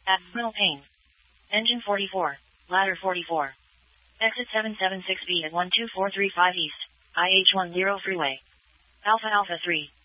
Abdominal pain. Engine 44. Ladder 44. Exit 776B at 12435 East. IH10 Freeway. Alpha Alpha 3.